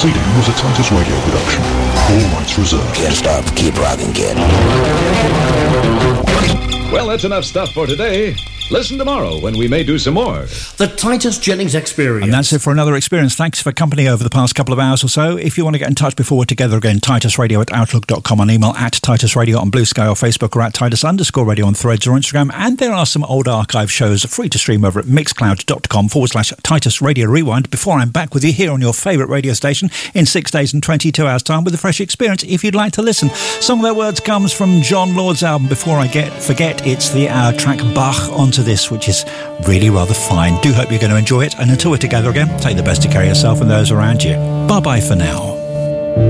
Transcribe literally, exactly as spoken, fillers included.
proceeding was a Titus Radio production. All rights reserved. Can't stop, keep rocking, kid. Well, that's enough stuff for today. Listen tomorrow when we may do some more. The Titus Jennings Experience. And that's it for another experience. Thanks for company over the past couple of hours or so. If you want to get in touch before we're together again, titus radio at outlook dot com, on email at Titus Radio on Blue Sky or Facebook, or at Titus underscore radio on Threads or Instagram. And there are some old archive shows free to stream over at mixcloud.com forward slash Titus Radio Rewind before I'm back with you here on your favourite radio station in six days and twenty-two hours time with a fresh experience if you'd like to listen. Song of Their Words comes from John Lord's album Before I Get Forget. It's the uh, track Bach onto this, which is really rather fine. Do hope you're going to enjoy it, and until we're together again, take the best to care of yourself and those around you. Bye bye for now.